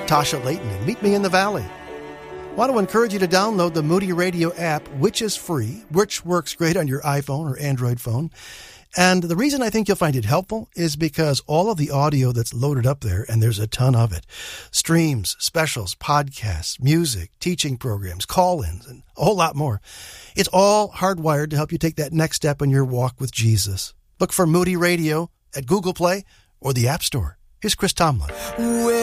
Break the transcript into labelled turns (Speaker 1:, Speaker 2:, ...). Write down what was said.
Speaker 1: Tasha Layton and Meet Me in the Valley. Want to encourage you to download the Moody Radio app, which is free, which works great on your iPhone or Android phone. And the reason I think you'll find it helpful is because all of the audio that's loaded up there, and there's a ton of it, streams, specials, podcasts, music, teaching programs, call-ins, and a whole lot more. It's all hardwired to help you take that next step in your walk with Jesus. Look for Moody Radio at Google Play or the App Store. Here's Chris Tomlin.